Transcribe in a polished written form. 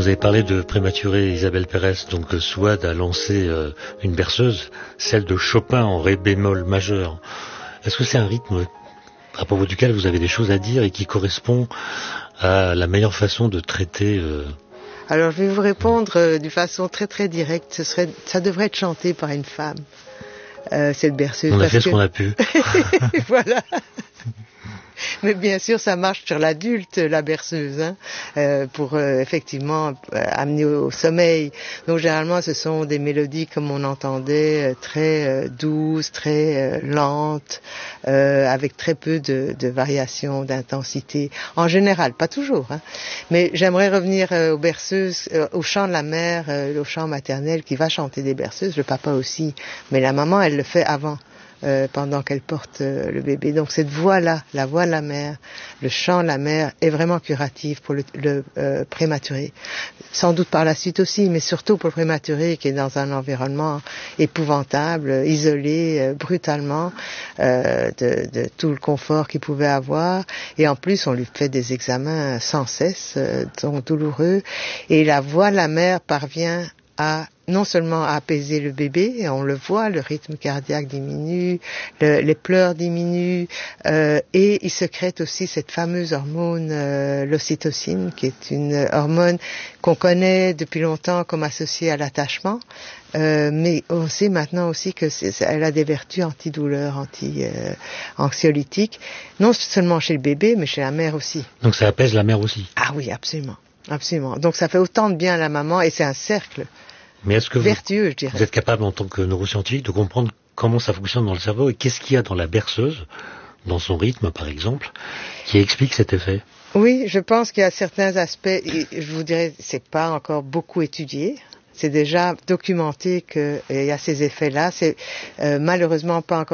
vous avez parlé de prématuré, Isabelle Pérez. Donc Souad a lancé une berceuse, celle de Chopin en ré bémol majeur. Est-ce que c'est un rythme à propos duquel vous avez des choses à dire et qui correspond à la meilleure façon de traiter Alors je vais vous répondre d'une façon très très directe. Ça devrait être chanté par une femme, cette berceuse. On a fait ce qu'on a pu. Voilà. Mais bien sûr, ça marche sur l'adulte, la berceuse, pour effectivement amener au sommeil. Donc généralement, ce sont des mélodies, comme on entendait, très douces, très lentes, avec très peu de variations, d'intensité. En général, pas toujours. Mais j'aimerais revenir aux berceuses, au chant de la mère, au chant maternel qui va chanter des berceuses, le papa aussi. Mais la maman, elle le fait avant. Pendant qu'elle porte le bébé. Donc cette voix-là, la voix de la mère, le chant de la mère est vraiment curatif pour le prématuré. Sans doute par la suite aussi, mais surtout pour le prématuré qui est dans un environnement épouvantable, isolé brutalement de tout le confort qu'il pouvait avoir. Et en plus, on lui fait des examens sans cesse, donc douloureux. Et la voix de la mère parvient à non seulement à apaiser le bébé, et on le voit, le rythme cardiaque diminue, les pleurs diminuent, et il sécrète aussi cette fameuse hormone, l'ocytocine, qui est une hormone qu'on connaît depuis longtemps comme associée à l'attachement, mais on sait maintenant aussi que elle a des vertus antidouleurs, anxiolytiques, non seulement chez le bébé, mais chez la mère aussi. Donc ça apaise la mère aussi. Ah oui, absolument. Absolument. Donc ça fait autant de bien à la maman et c'est un cercle vertueux, je dirais. Vous êtes capable en tant que neuroscientifique de comprendre comment ça fonctionne dans le cerveau et qu'est-ce qu'il y a dans la berceuse, dans son rythme par exemple, qui explique cet effet? Oui, je pense qu'il y a certains aspects, je vous dirais, c'est pas encore beaucoup étudié. C'est déjà documenté qu'il y a ces effets-là. C'est malheureusement pas encore